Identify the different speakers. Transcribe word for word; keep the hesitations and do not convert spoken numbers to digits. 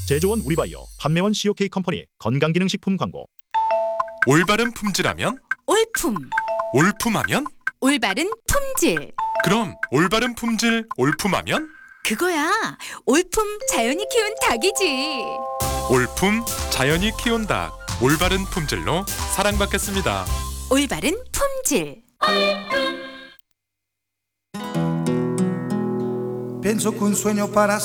Speaker 1: 제조원 우리바이오, 판매원 씨오케이 컴퍼니 건강기능식품 광고.
Speaker 2: 올바른 품질하면?
Speaker 3: 올품,
Speaker 2: 올품하면?
Speaker 3: 올바른 품질.
Speaker 2: 그럼 올바른 품질 올품하면?
Speaker 3: 그거야. 올품 자연이 키운 닭이지.
Speaker 2: 올품 자연이 키운 닭, 올바른 품질로 사랑받겠습니다.
Speaker 3: 올바른 품질.
Speaker 4: Pienso que un sueño para